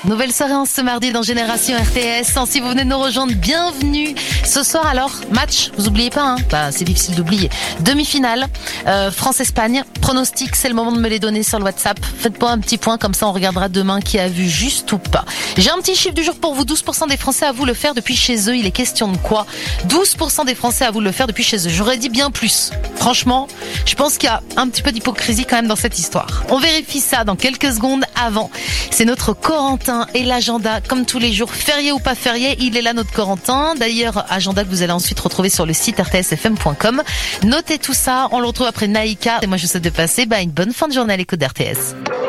Nouvelle soirée en ce mardi dans Génération RTS. Si vous venez de nous rejoindre, bienvenue. Ce soir alors, match, vous oubliez pas, hein, c'est difficile d'oublier. Demi-finale, France-Espagne. Pronostic, c'est le moment de me les donner sur le WhatsApp. Faites-moi un petit point, comme ça on regardera demain qui a vu juste ou pas. J'ai un petit chiffre du jour pour vous. 12% des Français avouent le faire depuis chez eux. Il est question de quoi? 12% des Français avouent le faire depuis chez eux. J'aurais dit bien plus. Franchement, je pense qu'il y a un petit peu d'hypocrisie quand même dans cette histoire. On vérifie ça dans quelques secondes. Avant, c'est notre Corentin et l'agenda, comme tous les jours, férié ou pas férié, il est là notre Corentin. D'ailleurs, agenda que vous allez ensuite retrouver sur le site rtsfm.com. Notez tout ça, on le retrouve après Naïka. Et moi, je vous souhaite de passer une bonne fin de journée à l'écoute d'RTS.